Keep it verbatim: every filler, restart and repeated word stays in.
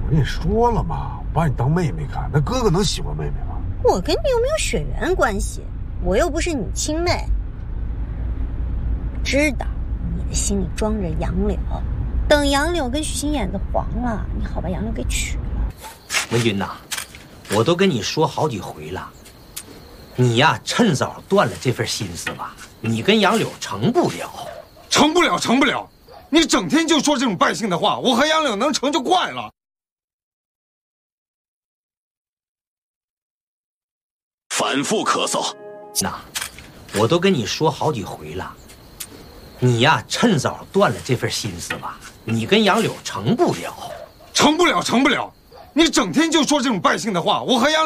我跟你说了嘛，我把你当妹妹看，那哥哥能喜欢妹妹吗？ 我跟你有没有血缘关系？我又不是你亲妹。知道你的心里装着杨柳，等杨柳跟许心眼子黄了，你好把杨柳给娶了。 文君呐，我都跟你说好几回了，你呀趁早断了这份心思吧，你跟杨柳成不了， 成不了，成不了！你整天就说这种败兴的话，我和杨柳能成就怪了。 反复咳嗽， 那我都跟你说好几回了，你呀趁早断了这份心思吧，你跟杨柳成不了， 成不了，成不了！你整天就说这种败兴的话，我和杨